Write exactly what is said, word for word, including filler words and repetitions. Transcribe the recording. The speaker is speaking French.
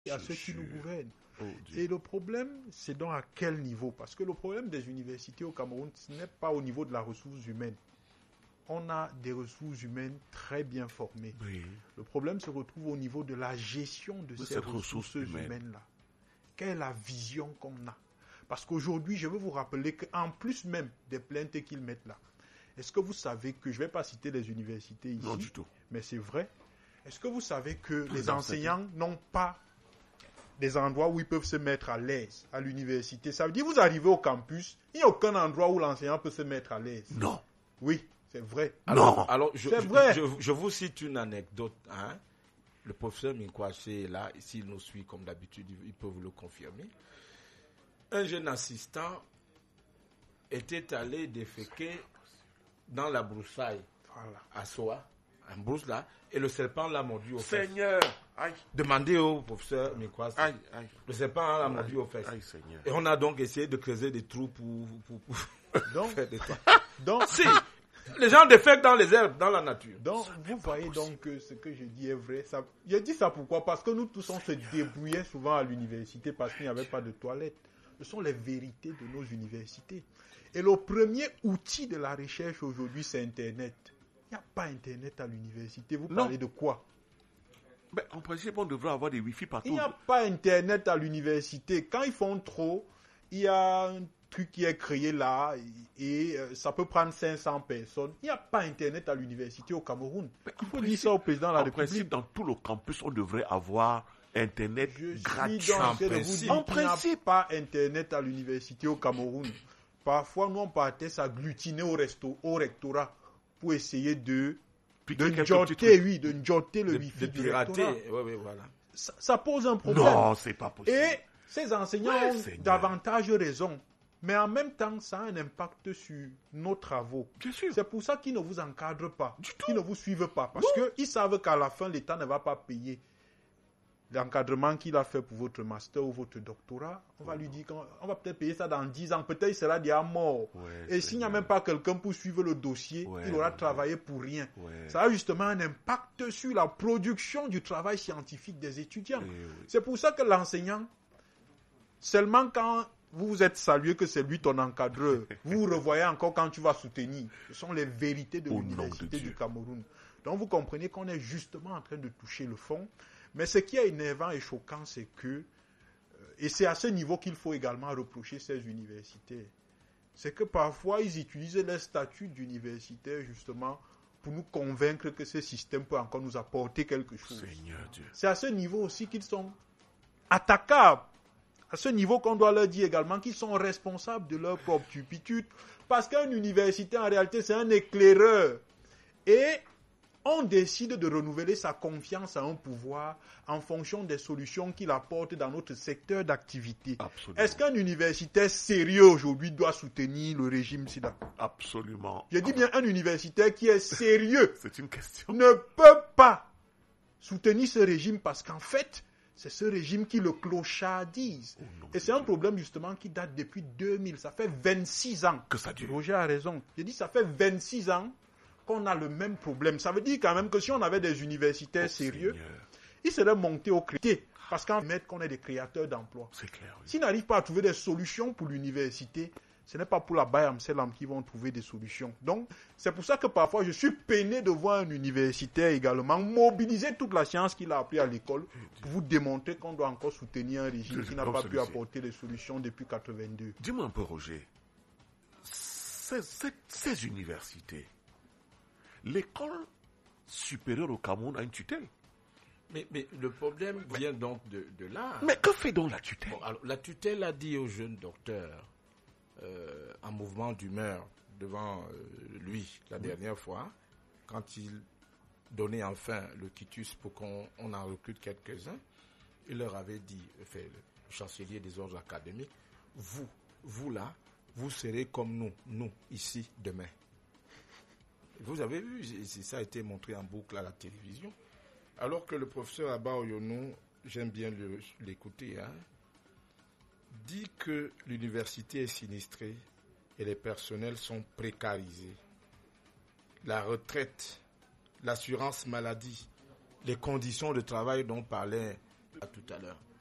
à ceux qui nous gouvernent. Oh, et le problème, c'est donc à quel niveau? Parce que le problème des universités au Cameroun, ce n'est pas au niveau de la ressource humaine. On a des ressources humaines très bien formées. Oui. Le problème se retrouve au niveau de la gestion de, de ces ressources, ressources humaines. humaines-là. Quelle est la vision qu'on a? Parce qu'aujourd'hui, je veux vous rappeler qu'en plus même des plaintes qu'ils mettent là, est-ce que vous savez que, je ne vais pas citer les universités ici, non, du tout. Mais c'est vrai, est-ce que vous savez que tout les enseignants n'ont pas des endroits où ils peuvent se mettre à l'aise à l'université? Ça veut dire que vous arrivez au campus, il n'y a aucun endroit où l'enseignant peut se mettre à l'aise. Non. Oui, c'est vrai. Alors, non. Alors je, c'est je, vrai. Je, je vous cite une anecdote. Hein. Le professeur Minkwache est là, s'il nous suit comme d'habitude, il peut vous le confirmer. Un jeune assistant était allé déféquer dans la broussaille voilà. à Soa, en brousse là, et le serpent l'a mordu au fesses. Seigneur, aïe. Demandez au professeur Minkwache. Aïe, aïe. Le serpent l'a mordu au fesses. Aïe, Seigneur. Et on a donc essayé de creuser des trous pour, pour, pour donc, faire des toits. Donc, si, les gens défèquent dans les herbes, dans la nature. Donc, vous voyez donc que ce que je dis est vrai. Ça, je dis ça pourquoi? Parce que nous tous, on se débrouillait souvent à l'université parce qu'il n'y avait pas de toilettes. Ce sont les vérités de nos universités. Et le premier outil de la recherche aujourd'hui, c'est Internet. Il n'y a pas Internet à l'université. Vous parlez non. de quoi? Mais en principe, on devrait avoir des Wi-Fi partout. Il n'y a pas Internet à l'université. Quand ils font trop, il y a un truc qui est créé là et euh, ça peut prendre cinq cents personnes. Il n'y a pas Internet à l'université au Cameroun. Mais il faut principe, dire ça au président de la en République. En principe, dans tout le campus, on devrait avoir Internet je gratuit. Suis en principe, en principe, il n'y a pas Internet à l'université au Cameroun. Parfois, nous, on partait s'agglutiner au, resto, au rectorat pour essayer de, de jotter, oui, de jotter le wifi du rectorat. Ouais, ouais, voilà. ça, ça pose un problème. Non, c'est pas possible. Et ces enseignants Ouais, ont Seigneur. davantage raison. Mais en même temps, ça a un impact sur nos travaux. Bien sûr. C'est pour ça qu'ils ne vous encadrent pas, Du tout. qu'ils ne vous suivent pas. Parce qu'ils savent qu'à la fin, l'État ne va pas payer l'encadrement qu'il a fait pour votre master ou votre doctorat. On va lui dire qu'on va peut-être payer ça dans dix ans. Peut-être il sera déjà mort. Ouais, Et s'il n'y a même pas quelqu'un pour suivre le dossier, Ouais, il aura ouais, travaillé pour rien. Ouais. Ça a justement un impact sur la production du travail scientifique des étudiants. Eh oui. C'est pour ça que l'enseignant, seulement quand vous vous êtes salué que c'est lui ton encadreur, vous vous revoyez encore quand tu vas soutenir. Ce sont les vérités de Au nom l'université de Dieu. du Cameroun. Donc vous comprenez qu'on est justement en train de toucher le fond. Mais ce qui est énervant et choquant, c'est que, euh, et c'est à ce niveau qu'il faut également reprocher ces universités, c'est que parfois ils utilisent les statuts d'universitaires justement pour nous convaincre que ce système peut encore nous apporter quelque chose. Seigneur Dieu. C'est à ce niveau aussi qu'ils sont attaquables. À ce niveau qu'on doit leur dire également qu'ils sont responsables de leur propre turpitude. Parce qu'un université, en réalité, c'est un éclaireur. Et on décide de renouveler sa confiance à un pouvoir en fonction des solutions qu'il apporte dans notre secteur d'activité. Absolument. Est-ce qu'un universitaire sérieux aujourd'hui doit soutenir le régime SIDA? Absolument. Je dis bien un universitaire qui est sérieux C'est une question. ne peut pas soutenir ce régime parce qu'en fait, c'est ce régime qui le clochardise. Oh non, Et c'est un problème justement qui date depuis deux mille. Ça fait vingt-six ans. Que ça dure. Roger a raison. Je dis ça fait vingt-six ans qu'on a le même problème. Ça veut dire quand même que si on avait des universitaires Oh, sérieux, Seigneur. ils seraient montés au crédit. Parce qu'en fait, qu'on est des créateurs d'emplois. C'est clair. Oui. S'ils n'arrivent pas à trouver des solutions pour l'université, ce n'est pas pour la Bayam Selam qui vont trouver des solutions. Donc, c'est pour ça que parfois, je suis peiné de voir un universitaire également mobiliser toute la science qu'il a appris à l'école pour vous démontrer qu'on doit encore soutenir un régime Je qui n'a pense pas que pu c'est- apporter les solutions depuis quatre-vingt-deux. Dis-moi un peu, Roger. Ces, ces- ces universités, l'école supérieure au Cameroun a une tutelle. Mais, mais le problème vient donc de, de là. Mais que fait donc la tutelle? Bon, alors, la tutelle a dit au jeune docteur, euh, en mouvement d'humeur devant euh, lui la dernière fois, quand il donnait enfin le quitus pour qu'on on en recrute quelques-uns, il leur avait dit, enfin, le chancelier des ordres académiques, vous, vous là, vous serez comme nous, nous, ici, demain. Vous avez vu, c'est- ça a été montré en boucle à la télévision. Alors que le professeur Abba Oyono, j'aime bien le- l'écouter, hein, dit que l'université est sinistrée et les personnels sont précarisés. La retraite, l'assurance maladie, les conditions de travail dont parlait À tout à l'heure.